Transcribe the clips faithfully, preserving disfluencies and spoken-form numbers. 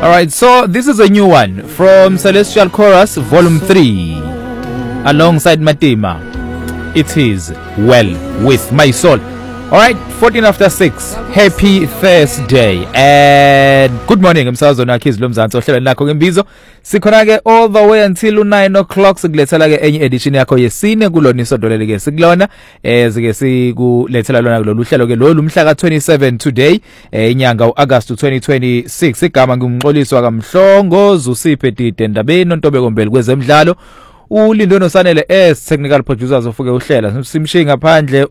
Alright, so this is a new one from Celestial Chorus Volume three alongside Matima. It is Well With My Soul. Alright, fourteen after six. Happy Thursday and good morning. Emsazweni akhizi lomzansi ohlelo lakho ngembizo. Sikhona ke all the way until nine o'clock sikulethela ke enye edition yakho yesine kulona isondolele ke sikulona eh sike sikulethela lona kulolu hlelo ke lolu mhla ka twenty-seven today eh inyanga uAugust twenty twenty-six. Igama ngumxoliswa kaMhlongo Zusiphe Dide Ndabeni Ntobeko Mbeli kwezemidlalo. Ulindo Nosanele as technical producers ofuke uhlela simshiyi ngaphandle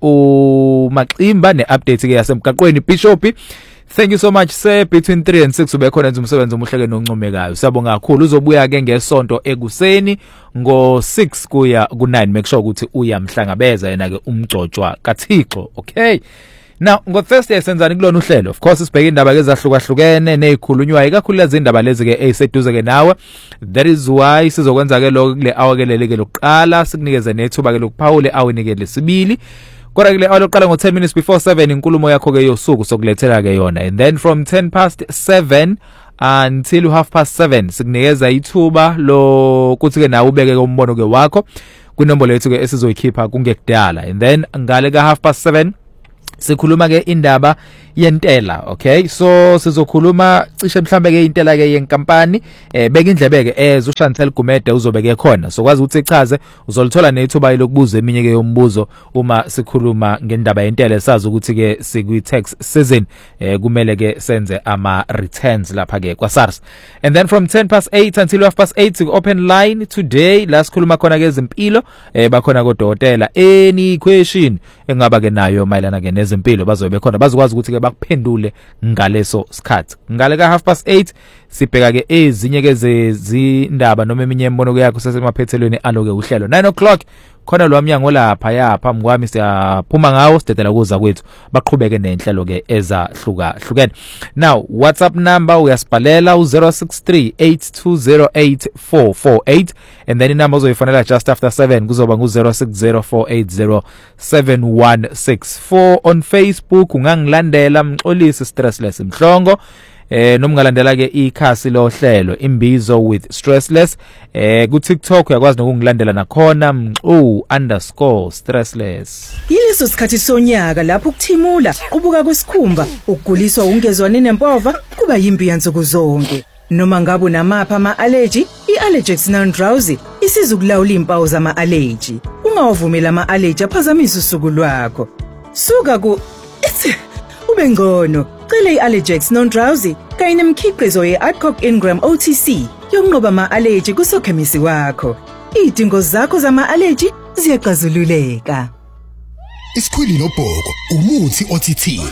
uMaximba neupdate ke yasemgaqweni Bishop. Thank you so much sir. Between three and six ube khona umsebenzi omuhleke noncomekayo. Siyabonga kakhulu. Uzobuya ke ngesonto ekuseni ngo six kuya ku nine. Make sure ukuthi uyamhlangabeza yena ke umgcotshwa kaThixo. Okay. Now ngo Thursday senzani kulona uhlelo. Of course sibheke indaba ke ezahlukahlukene nezikhulunywayo kakhulu lezi indaba lezi ke eseduze ke nawe. That is why sizokwenza ke lokho kule awakelele ke lokuqala sikunikeze nethuba ke lokuphawule awunikele lesibili. Kodwa ke le awuqala ngo ten minutes before seven inkulumo yakho ke yosuku sokulethela ke yona, and then from ten past seven until half past seven sikunikeza ithuba lo kuthi ke nawe ubeke umbono ke wakho kwinombolo yethu ke esizoyikhipha kungekudala, and then ngale ka half past seven sikhuluma ke indaba yentela. Okay, so sizokhuluma cishe mhlambe ke intela ke yenkampani eh beka indlebe ke ez uChantel Gumede uzobeke khona, so kwazi ukuthi echaze uzolithola nethuba lokubuza eminye ke yombuzo uma sikhuluma ngendaba yentela. Sazi ukuthi ke sikwi tax season eh kumele ke senze ama returns lapha ke kwa SARS, and then from ten past eight until half past eight open line today la sikhuluma khona ke izimpilo eh bakhona kodokotela any question engaba ke nayo mayelana ke nezimpilo bazobe khona bazokwazi ukuthi ke bakuphendule ngaleso sikhathi. Ngale ka half past eight sibheka ke ezinye ke zezindaba noma eminye imbono yakho sesemaphethelweni aloke uhlelo. nine o'clock khona lo mnyango lapha yapha mkwami siyaphuma ngawo sidedela kuza kwethu baqhubeke nenhlelo ke ezahluka hlukene. Now WhatsApp number uyasibhalela u zero six three eight two zero eight four four eight, and then inamba ozoyifonela just after seven kuzoba ngu zero six zero four eight zero seven one six four. On Facebook ungangilandela Mxolisi Stressless Mhlongo. Eh nomngalandela ke ikhasi lohlelo Imbizo with Stressless. Eh ku TikTok uyakwazi nokungilandela nakhona mxu underscore stressless. Yileso sikhathi sonyaka lapho ukuthimula ubuka kwesikhumba ukuguliswa ungezwani nempova kuba yimbi yansuku zonke. Noma ngabe unamapha ama allergy, iAllergex non-drowsy isizukulawula impawu zama allergy. Ungawavumela ama allergy aphazamisa usuku lwakho. Suka ku ethi ube ngcono cela iAllergex non-drowsy kanye nemikhiqizo ye-Adcock Ingram O T C yonqoba ama-allergy kusokhemisi wakho. Izidingo zakho zama-allergy ziyaxazululeka. Isikhwili nobhoko umuthi O T T.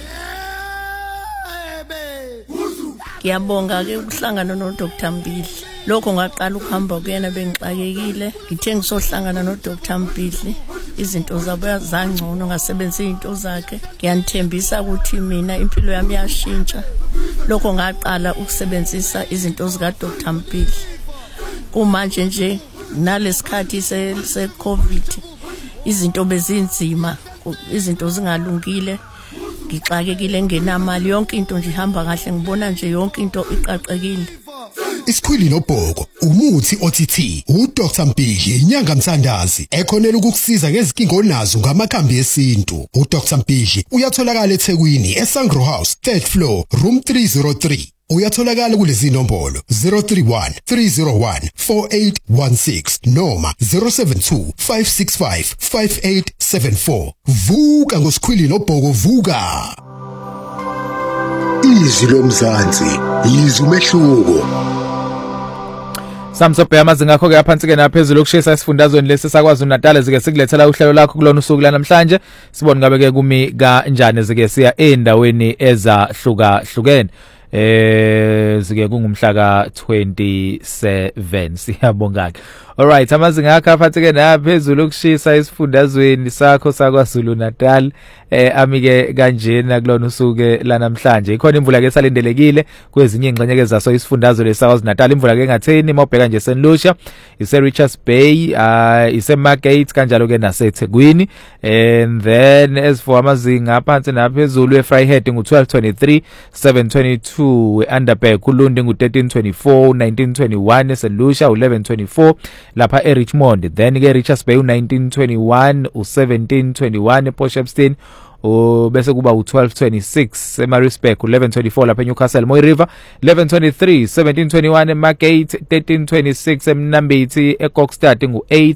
Ngiyabonga ke ukuhlangana no Doctor Mbili. Lokho ngaqala ukuhamba kuyena bengixakekile. Ngithe ngisohlangana no Doctor Mbili izinto zabo zangcono ngasebenzisa izinto zakhe. Ngiyanithembisa ukuthi mina impilo yami yashintsha lokho ngaqala ukusebenzisa izinto zika Doctor Mbili. Kumanje nje nalesikhathi se se COVID izinto bezinzima, izinto zingalungile, ngixakekile ngenamali, yonke into nje ihamba kahle, ngibona nje yonke into iqaqekile. Isikhwili nobhoko umuthi O T T u Doctor Mbili inyanga Mthandazi ekhonela ukukusiza ngezinkingo onazo ngamakhambi esintu. U Doctor Mbili uyatholakala eThekwini eSangro House third floor room three oh three. Uyatholakala kulezi nombolo zero three one three zero one four eight one six noma zero seven two five six five five eight seven four. Vuka ngosikhwili nobhoko, vuka. Izwi lomzansi yizwi umehluko. Samsobhe amazinga akho ke yaphansi ke naphezulu ukushisa isifundazweni lesi sakwazi uNatal zike sikulethela uhlelo lakho kulona usuku la namhlanje. Sibone ngabe ke kumi kanjani zike siya endaweni ezahluka hlukene. Eh zike kungumhla ka twenty-seven siyabonga ke. Alright, amazinga akho aphatheke naphezulu ukushisa isifundazweni sakho saKwaZulu Natal eh amike kanjena kulona usuke la namhlanje. Ikhona imvula ke salindelekile kwezinye ingxenye zaso isifundazwe leSouth Natal. Imvula ke ngatheni mawubheka nje Saint Lucia, ise Richards Bay, uh ise Margate kanjalo ke naseThekwini. And then as for amazinga aphansi naphezulu eFryhead ngu twelve twenty-three, seven twenty-two, eUnderberg uLundi ngu thirteen twenty-four, nineteen twenty-one, eSaint Lucia eleven twenty-four, lapha eRichmond. Then ke Richards Bay u nineteen twenty-one, u seventeen twenty-one, ePort Shepstone o bese kuba u twelve twenty-six, eMaritzburg eleven twenty-four, lapha eNewcastle. Moy River eleven twenty-three, seventeen twenty-one, eMargate thirteen twenty-six, eMnambithi, eKokstad ngu eight,